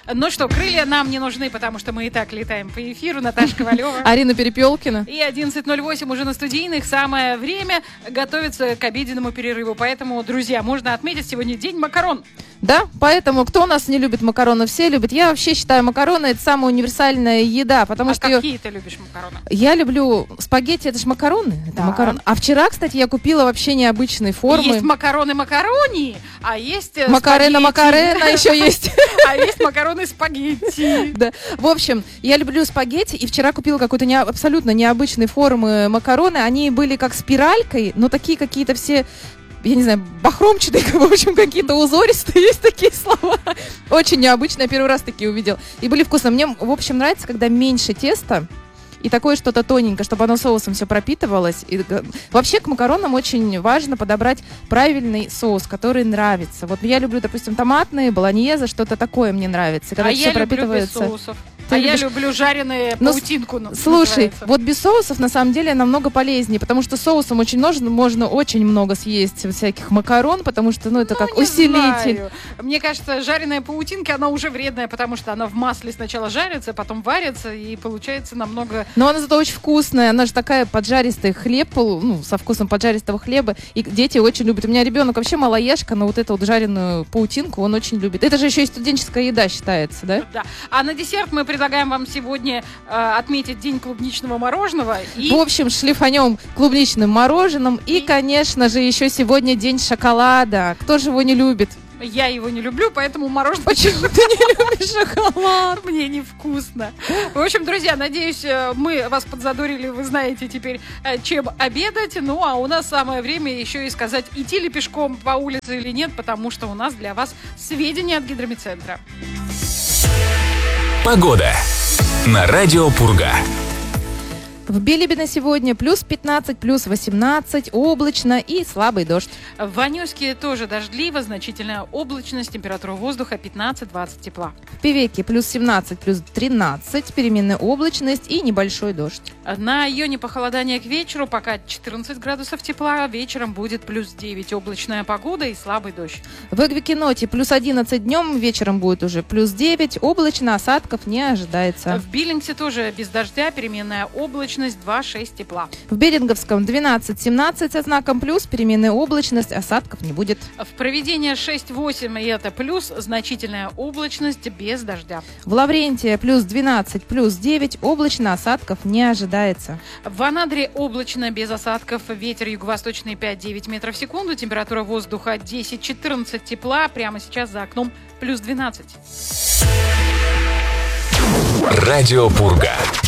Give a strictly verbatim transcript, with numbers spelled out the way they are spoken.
Ну что, крылья нам не нужны, потому что мы и так летаем по эфиру. Наташа Ковалева. Арина Перепелкина. И одиннадцать ноль восемь уже на студийных. Самое время готовиться к обеденному перерыву. Поэтому, друзья, можно отметить сегодня день макарон. Да, поэтому кто у нас не любит макароны? Все любят. Я вообще считаю, макароны — это самая универсальная еда, потому а что... какие ее... ты любишь макароны? Я люблю спагетти, это же макароны. Это да. макарон. А вчера, кстати, я купила вообще необычной формы. Есть макароны-макарони, а есть Макарена-макарена еще есть. А есть макароны-спагетти. Да. В общем, я люблю спагетти, и вчера купила какой-то не... абсолютно необычной формы макароны. Они были как спиралькой, но такие какие-то все... я не знаю, бахромчатые, в общем, какие-то узористые, есть такие слова. Очень необычно, я первый раз такие увидела. И были вкусные. Мне, в общем, нравится, когда меньше теста и такое что-то тоненькое, чтобы оно соусом все пропитывалось. И вообще к макаронам очень важно подобрать правильный соус, который нравится. Вот я люблю, допустим, томатные, болоньезе, что-то такое мне нравится. Когда а все я пропитывается. люблю без соусов. Ты а любишь... я люблю жареные ну, паутинку. Слушай, называется. вот без соусов на самом деле намного полезнее, потому что соусом очень нужно, можно очень много съесть всяких макарон, потому что, ну, это ну, как усилитель. Знаю. Мне кажется, жареная паутинка, она уже вредная, потому что она в масле сначала жарится, потом варится, и получается намного... Но она зато очень вкусная, она же такая поджаристая хлеб, ну, со вкусом поджаристого хлеба, и дети очень любят. У меня ребенок вообще малоежка, но вот эту вот жареную паутинку он очень любит. Это же еще и студенческая еда считается, да? Да. А на десерт мы предлагаем вам сегодня Сегодня э, отметить день клубничного мороженого. И... В общем, шлифанем клубничным мороженым. И, и, конечно же, еще сегодня день шоколада. Кто же его не любит? Я его не люблю, поэтому мороженое... Почему ты не любишь шоколад? Мне невкусно. В общем, друзья, надеюсь, мы вас подзадорили, вы знаете теперь, чем обедать. Ну, а у нас самое время еще и сказать, идти ли пешком по улице или нет, потому что у нас для вас сведения от Гидромедцентра. Погода на радио Пурга. В Билибино сегодня плюс пятнадцать, плюс восемнадцать, облачно и слабый дождь. В Ванюске тоже дождливо, значительная облачность, температура воздуха пятнадцать-двадцать тепла. В Певеке плюс семнадцать, плюс тринадцать, переменная облачность и небольшой дождь. На Йоне похолодание к вечеру, пока четырнадцать градусов тепла, вечером будет плюс девять, облачная погода и слабый дождь. В Эгвикиноте плюс одиннадцать днем, вечером будет уже плюс девять, облачно, осадков не ожидается. В Биллингсе тоже без дождя, переменная облачность, два-шесть тепла. В Беринговском двенадцать-семнадцать со знаком плюс, переменная облачность, осадков не будет. В Провидении шесть-восемь, и это плюс, значительная облачность без дождя. В Лаврентии плюс двенадцать, плюс девять, облачно, осадков не ожидается. В Анадыре облачно, без осадков, ветер юго-восточный пять-девять метров в секунду, температура воздуха десять-четырнадцать тепла, прямо сейчас за окном плюс двенадцать. Радио Пурга.